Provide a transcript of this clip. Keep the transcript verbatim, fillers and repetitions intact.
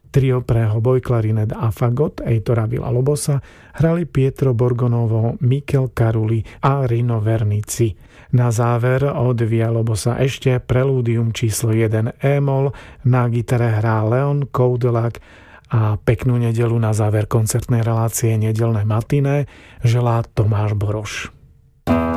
Trio pre hoboj, klarinet a fagot Eitora Villa-Lobosa hrali Pietro Borgonovo, Michel Carulli a Rino Vernici. Na záver od Villa-Lobosa ešte prelúdium číslo jeden e-moll, na gitare hrá Leon Koudelak a peknú nedeľu na záver koncertnej relácie Nedeľné matiné želá Tomáš Boroš.